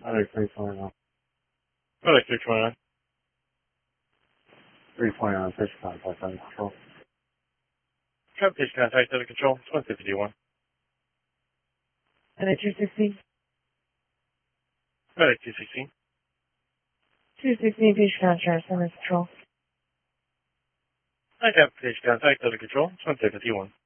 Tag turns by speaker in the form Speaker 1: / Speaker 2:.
Speaker 1: Medic 329.
Speaker 2: Medic 329.
Speaker 1: 329, fish contact under control.
Speaker 2: Traffic contact under control. 151.
Speaker 3: Medic 216.
Speaker 2: Medic 216.
Speaker 3: 216 fish contact under control.
Speaker 2: I have fish contact under control. 151.